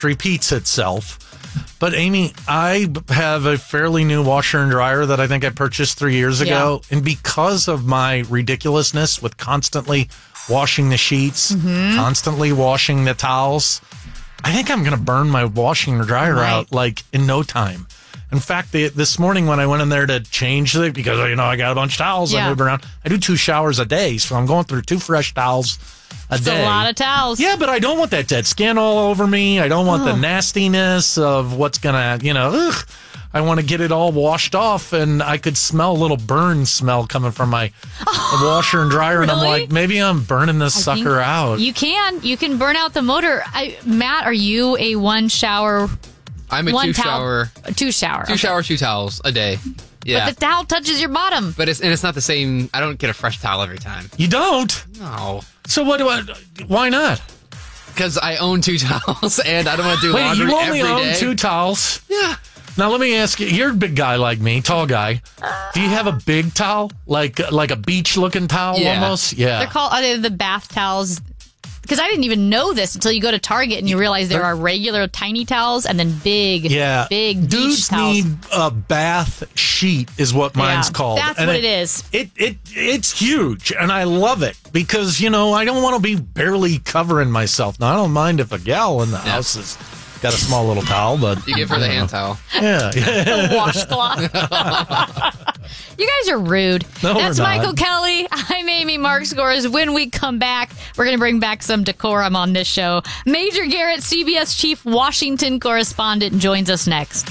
repeats itself. But Amy, I have a fairly new washer and dryer that I think I purchased 3 years ago. And because of my ridiculousness with constantly washing the sheets, constantly washing the towels, I think I'm going to burn my washing and dryer out like in no time. In fact, this morning when I went in there to change it, because I got a bunch of towels I move around, I do 2 showers a day, so I'm going through 2 fresh towels a day. That's a lot of towels. Yeah, but I don't want that dead skin all over me. I don't want the nastiness of what's going to, I want to get it all washed off, and I could smell a little burn smell coming from my washer and dryer, really? and I'm like, maybe I'm burning this sucker out. You can burn out the motor. Matt, are you a 1 shower? I'm a 2 shower. 2 shower. 2 shower, 2 towels a day. Yeah. But the towel touches your bottom. But it's not the same. I don't get a fresh towel every time. You don't? No. So why not? Because I own 2 towels and I don't want to do laundry you only every own day. 2 towels? Yeah. Now let me ask you, you're a big guy like me, tall guy. Do you have a big towel? Like a beach looking towel almost? Yeah. They're called the bath towels. Because I didn't even know this until you go to Target and you realize there are regular tiny towels and then big beach Dudes towels. need a bath sheet is what mine's called. That's and what it is. It's huge, and I love it because, I don't want to be barely covering myself. Now, I don't mind if a gal in the house has got a small little towel, but... You give her the hand towel. Yeah. The washcloth. You guys are rude. No, That's we're not. Michael Kelly. I'm Amy Mark Scores. When we come back, we're going to bring back some decorum on this show. Major Garrett, CBS Chief Washington correspondent, joins us next.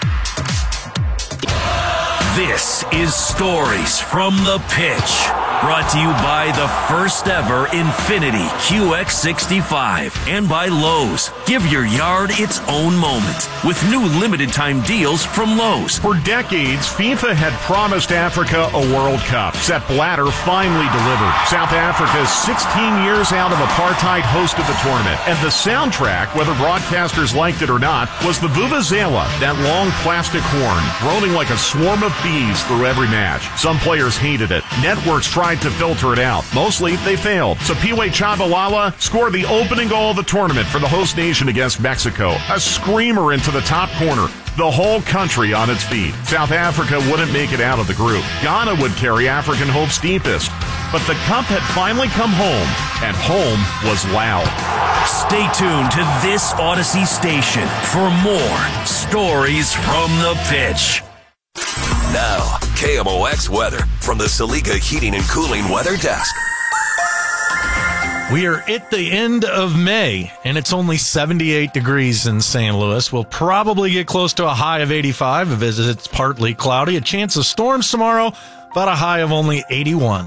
This is Stories from the Pitch, brought to you by the first ever Infinity QX65 and by Lowe's. Give your yard its own moment with new limited time deals from Lowe's. For decades, FIFA had promised Africa a World Cup. Sepp Blatter finally delivered. South Africa, 16 years out of apartheid, hosted the tournament. And the soundtrack, whether broadcasters liked it or not, was the Vuvuzela, that long plastic horn, droning like a swarm of bees through every match. Some players hated it. Networks tried to filter it out. Mostly, they failed. Sipiwe Chabalala scored the opening goal of the tournament for the host nation against Mexico. A screamer into the top corner. The whole country on its feet. South Africa wouldn't make it out of the group. Ghana would carry African hopes deepest. But the cup had finally come home, and home was loud. Stay tuned to this Odyssey station for more Stories from the Pitch. Now, KMOX weather from the Saliga Heating and Cooling Weather Desk. We are at the end of May, and it's only 78 degrees in St. Louis. We'll probably get close to a high of 85 as it's partly cloudy. A chance of storms tomorrow, but a high of only 81.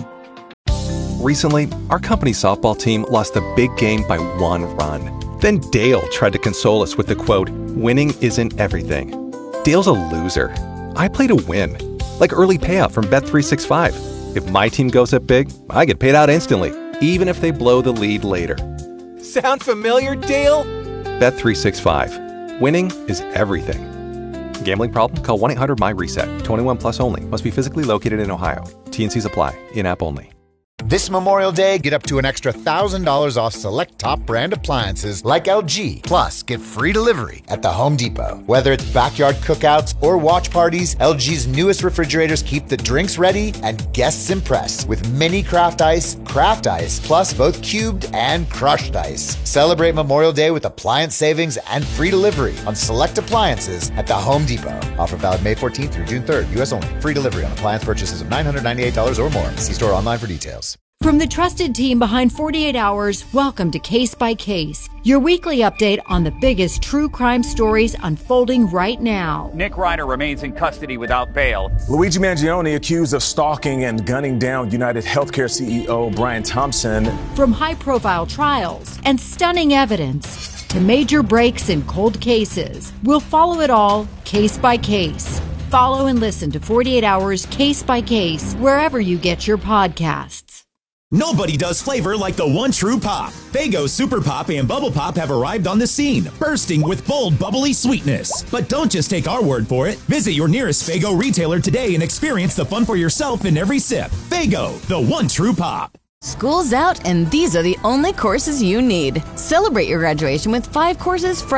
Recently, our company softball team lost a big game by 1 run. Then Dale tried to console us with the quote, "Winning isn't everything." Dale's a loser. I play to win, like early payout from Bet365. If my team goes up big, I get paid out instantly, even if they blow the lead later. Sound familiar, Dale? Bet365. Winning is everything. Gambling problem? Call 1-800-MY-RESET. 21 plus only. Must be physically located in Ohio. T&Cs apply. In-app only. This Memorial Day, get up to an extra $1,000 off select top brand appliances like LG. Plus, get free delivery at the Home Depot. Whether it's backyard cookouts or watch parties, LG's newest refrigerators keep the drinks ready and guests impressed with mini craft ice, plus both cubed and crushed ice. Celebrate Memorial Day with appliance savings and free delivery on select appliances at the Home Depot. Offer valid May 14th through June 3rd. U.S. only. Free delivery on appliance purchases of $998 or more. See store online for details. From the trusted team behind 48 Hours, welcome to Case by Case, your weekly update on the biggest true crime stories unfolding right now. Nick Ryder remains in custody without bail. Luigi Mangione accused of stalking and gunning down United Healthcare CEO Brian Thompson. From high-profile trials and stunning evidence to major breaks in cold cases, we'll follow it all case by case. Follow and listen to 48 Hours Case by Case wherever you get your podcasts. Nobody does flavor like the one true pop. Faygo Super Pop and Bubble Pop have arrived on the scene, bursting with bold, bubbly sweetness. But don't just take our word for it. Visit your nearest Faygo retailer today and experience the fun for yourself in every sip. Faygo, the one true pop. School's out, and these are the only courses you need. Celebrate your graduation with 5 courses